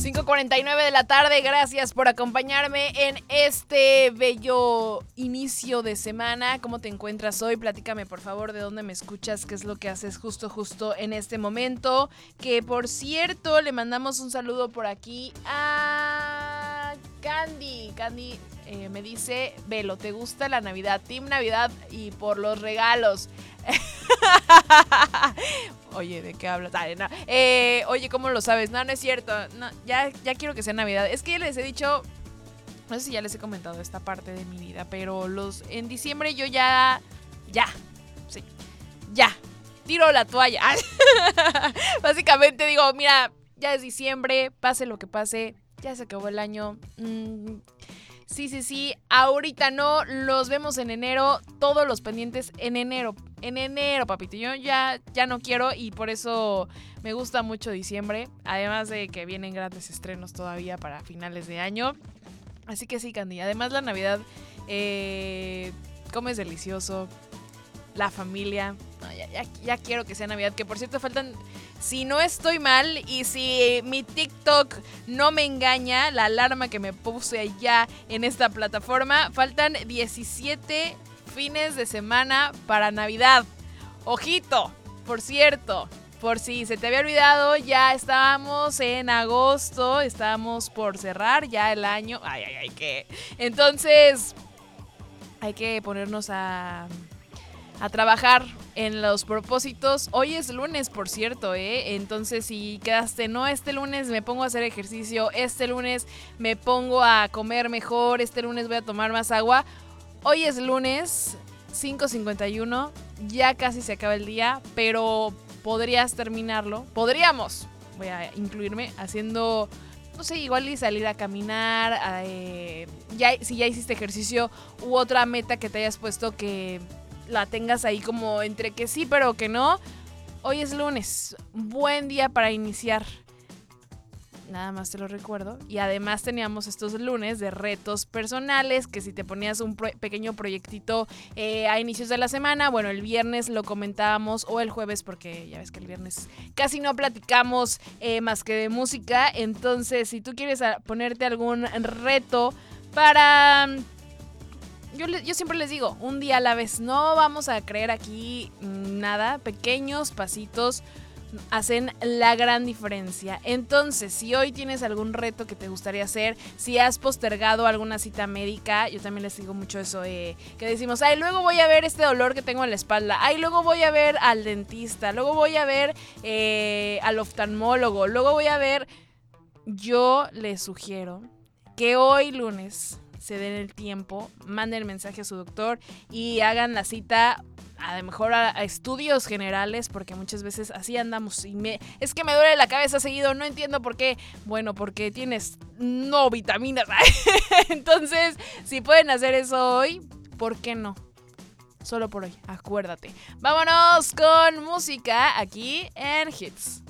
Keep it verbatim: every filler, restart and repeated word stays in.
cinco cuarenta y nueve de la tarde, gracias por acompañarme en este bello inicio de semana. ¿Cómo te encuentras hoy? Platícame por favor de dónde me escuchas, qué es lo que haces justo justo en este momento. Que por cierto, le mandamos un saludo por aquí a Candy. Candy eh, me dice, Velo, ¿te gusta la Navidad? Team Navidad y por los regalos. Oye, ¿de qué hablas? Ay, no. eh, oye, ¿cómo lo sabes? No, no es cierto. No, ya, ya quiero que sea Navidad. Es que ya les he dicho, no sé si ya les he comentado esta parte de mi vida, pero los en diciembre yo ya, ya, sí, ya, tiro la toalla. Básicamente digo, mira, ya es diciembre, pase lo que pase, ya se acabó el año. Mm, sí, sí, sí, ahorita no, los vemos en enero, todos los pendientes en enero. En enero, papito, yo ya, ya no quiero y por eso me gusta mucho diciembre. Además de que vienen grandes estrenos todavía para finales de año. Así que sí, Candy. Además la Navidad, eh, comes delicioso. La familia. No, ya, ya, ya quiero que sea Navidad. Que por cierto faltan, si no estoy mal y si mi TikTok no me engaña, la alarma que me puse allá en esta plataforma, faltan diecisiete fines de semana para Navidad. Ojito, por cierto, por si se te había olvidado, ya estábamos en agosto, estábamos por cerrar ya el año. Ay, ay, ay, que. Entonces, hay que ponernos a, a trabajar en los propósitos. Hoy es lunes, por cierto, ¿eh? Entonces, si quedaste, no, este lunes me pongo a hacer ejercicio, este lunes me pongo a comer mejor, este lunes voy a tomar más agua. Hoy es lunes, cinco cincuenta y uno, ya casi se acaba el día, pero podrías terminarlo, podríamos, voy a incluirme, haciendo, no sé, igual y salir a caminar, eh, ya, si ya hiciste ejercicio u otra meta que te hayas puesto que la tengas ahí como entre que sí pero que no. Hoy es lunes, buen día para iniciar. Nada más te lo recuerdo. Y además teníamos estos lunes de retos personales, que si te ponías un pro- pequeño proyectito eh, a inicios de la semana, bueno, el viernes lo comentábamos, o el jueves, porque ya ves que el viernes casi no platicamos eh, más que de música. Entonces, si tú quieres a- ponerte algún reto para... Yo, le, yo siempre les digo, un día a la vez, no vamos a creer aquí nada, pequeños pasitos hacen la gran diferencia. Entonces, si hoy tienes algún reto que te gustaría hacer, si has postergado alguna cita médica, yo también les digo mucho eso, eh, que decimos, ay, luego voy a ver este dolor que tengo en la espalda, ay, luego voy a ver al dentista, luego voy a ver eh, al oftalmólogo, luego voy a ver... Yo les sugiero que hoy lunes se den el tiempo, manden mensaje a su doctor y hagan la cita a lo mejor a, a estudios generales, porque muchas veces así andamos y me, es que me duele la cabeza seguido, no entiendo por qué. Bueno, porque tienes no vitaminas. Entonces, si pueden hacer eso hoy, ¿por qué no? Solo por hoy, acuérdate. Vámonos con música aquí en Hits.